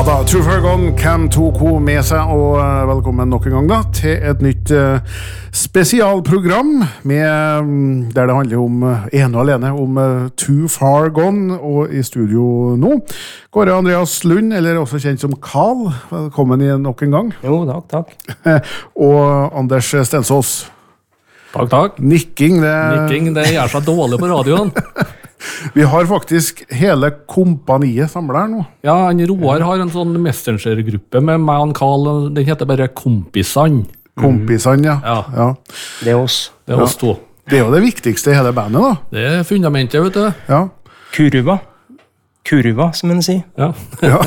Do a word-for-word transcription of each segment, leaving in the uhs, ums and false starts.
da, True Far Gone, Cam to Ko med seg, og velkommen nok en gang da, til et nytt uh, spesialprogram med, um, der det handler om uh, ene og alene om uh, Too Far Gone, og i studio nå går det Andreas Lund, eller også kjent som Carl. Velkommen igjen nok en gang. Jo, takk, takk. Og Anders Stensås. Takk, takk. Nikking, det... Nikking, det gjør seg dårlig på radioen. Vi har faktisk hele kompaniet samlet her nå. Ja, han Roar har en sånn messenger-gruppe med meg og Carl, den heter bare Kompisene. Kompisene, ja. Ja. Ja. Det er oss. Det er Ja. oss to. Det er jo det viktigste i hele bandet da. Det er fundamentet, vet du. Ja. Kurva. Kurva, som en sier. Ja. Ja.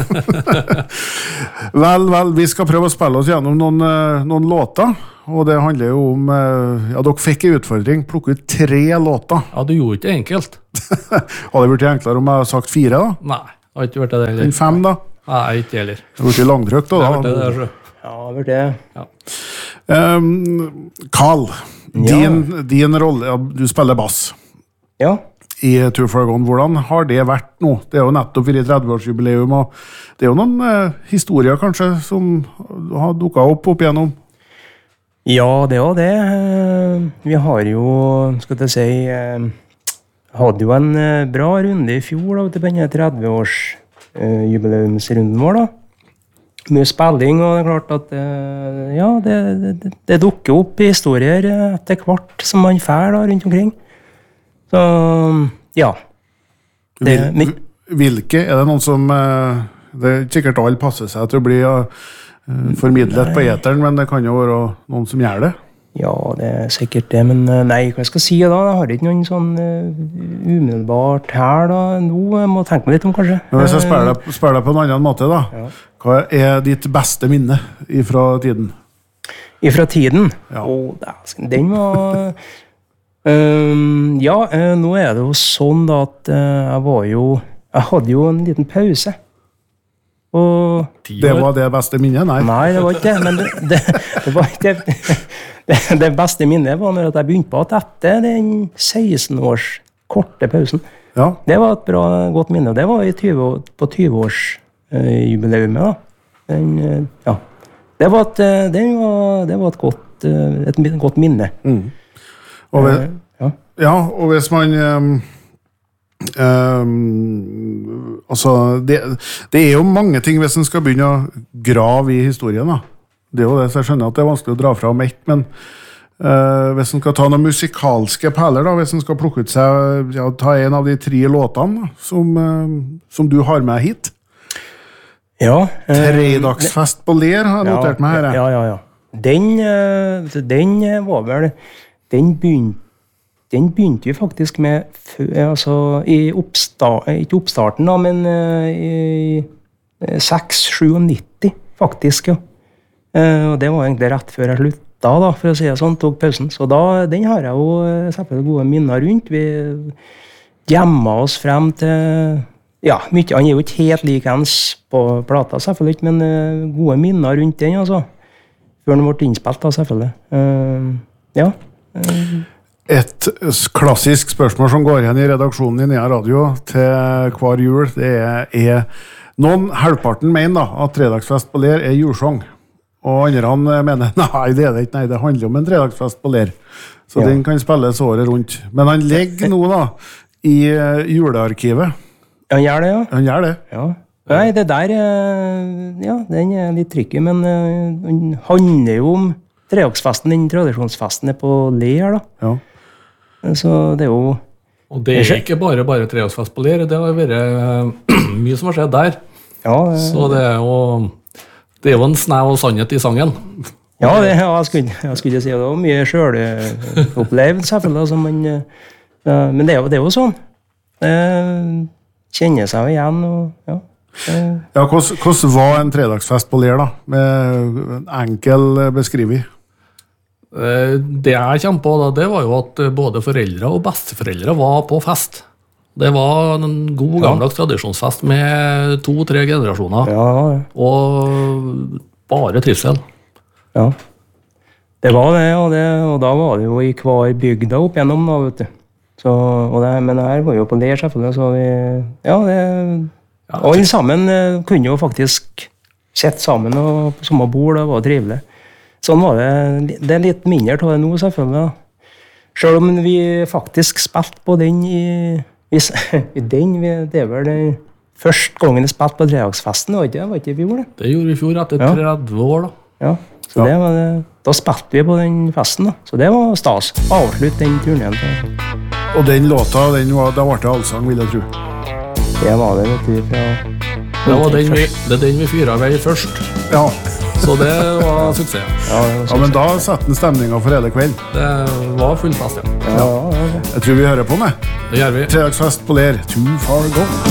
Vel, vel, vi skal prøve å spille oss gjennom noen, eh, noen låter, og det handler jo om, eh, ja, dere fikk en utfordring, plukke ut tre låter. Ja, du gjorde ikke enkelt. Hadde det vært enklere om jeg hadde sagt fire da? Nei, det har ikke vært det En heller. fem da? Nei, ikke heller. Det har vært langtrykk da. Det har vært det da. der, så. Ja, det er det. Um, Carl, din, din rolle, ja, du spiller bass Ja. i Too Far Gone. Hvordan har det vært nå? Det er jo nettopp for i tretti-årsjubileum, og det er jo noen eh, historier kanskje som har dukket opp opp igjennom. Ja, det er jo det. Eh, Vi har jo, skal jeg si, eh, hadde jo en eh, bra runde i fjor da, til denne tretti-års-jubileumsrunden vår da. Mye spilling, og det er klart at eh, ja, det, det, det dukker opp historier eh, etter hvert som man fer da, rundt omkring. Så, ja. Det, Hvil, mi- hvilke? Er det noen som eh, det er sikkert alle passer seg til å bli eh, formidlet på eteren, men det kan jo være noen som gjør det. Ja, det er sikkert det, men eh, nei, hva skal jeg si da? Jeg har ikke noen sånn uh, umiddelbart her da. Nå jeg må jeg tenke meg litt om, kanskje. Men hvis jeg spør deg, spør deg på en annen måte da, Ja. hva er ditt beste minne fra tiden? Ifra tiden? Ja. Å, dæsken, den var... Um, ja, eh, nå er det jo sånn da at eh, jeg var jo... Jeg hadde jo en liten pause. Og... Ti Det år. var det beste minnet? Nei. Nei, det var ikke det, men det, det, det var ikke det. Det, det beste minnet var når jeg begynte på at etter den seksten års korte pausen. Ja. Det var et bra, godt minne. Det var i tyve, på tyve-årsjubileumet da. Den, eh, ja. Det var et, eh, den var, det var et, godt, eh, et min- godt minne. Og, vi, Eh, ja. ja, og hvis man um, um, altså det, det er jo mange ting hvis man skal begynne å grave i historien da. Det er jo det, så jeg skjønner at det er vanskelig å dra fra om ett, men uh, hvis man skal ta noen musikalske perler da, hvis man skal plukke ut seg, ja, ta en av de tre låtene da, som, uh, som du har med hit. Ja, eh, Tredagsfest på Ler har jeg notert meg her. jeg. Ja, ja, ja. Den, eh, vet du, den eh, var vel Den begynte Den begynte vi faktisk med fø- altså, i oppsta- ikke oppstarten, da, men eh, i seks nittito, faktisk. Ja. Eh, og det var egentlig rett før jeg slutta, da, for å si det sånn, tok pausen. Så da, den har jeg jo eh, selvfølgelig gode minner rundt. Vi gjemma oss frem til ja, mye. Han er jo ikke helt likens på plata, selvfølgelig, ikke, men eh, gode minner rundt den, altså. Før den ble innspilt, da, selvfølgelig. Eh, ja. eh, Et klassisk spørsmål som går igjen i redaksjonen i Nea Radio til hver jul, det er, er noen halvparten mener da, at Tredagsfest på Ler er julesang. Og andre han mener, nei det er det ikke, nei det handler om en Tredagsfest på Ler. Så Ja. den kan spilles året rundt. Men han legger nå da i eh, julearkivet. Han gjør det, ja. Han gjør det. ja. Nei, det der eh, ja, den er litt tricky, men eh, den handler jo om tredagsfesten, den tradisjonsfesten er på Ler, da. Ja. Så det er jo Og det er ikke bare bare tredagsfest på Ler, det har vært eh, mye som har skjedd der. Ja, eh, Så det er jo, det er jo en snev og sannhet i sangen. ja, det, ja jeg, skulle, jeg skulle si det var mye sjølopplevd, selvfølgelig. Altså, men, eh, men det er, jo, det er jo sånn. Det kjenner seg jo igjen. Og, ja. eh, Ja, hvordan, hvordan var en tredagsfest på Ler da? Med en enkel eh, beskriving. Eh, Det jeg kommer på, da, det var jo at eh, både foreldre og besteforeldre var på fest. Det var en god gammeldags tradisjonsfest med to-tre generasjoner. ja, ja. Og bare trivsel. Ja. Det var det, og, det, og da var det jo i hver bygda opp igjennom, da, vet du. Så, og det, men her var jo på Ler, selvfølgelig, så vi, ja, det, Ja, Og alle sammen eh, kunne jo faktisk sitte sammen og på samme bord, det var trivelig. Sånn var det. Det er litt mindre av det nå, selvfølgelig. da. Selv om vi faktisk spilte på den i, i, i den, vi, det er vel den første gangen vi spilte på tredagsfesten, var ikke det? Var ikke i fjor, det? Det gjorde vi i fjor etter Ja. tretti år, da. Ja, så det var det. Da spilte vi på den festen, da. Så det var stas. Avslutt den turneen. da. Og den låta, den var, da ble det allsang, vil jeg tro. Det var det, vet du, fra... Det var den vi, det er den vi fyra vei først, Ja, så det var suksess. Ja, det var ja men da setter den stemninga for hele kvelden. Det var full fest, ja. Ja, ja, ja. Jeg tror vi hører på med. Det gjør vi. Tredagsfest på Ler. Too far gone.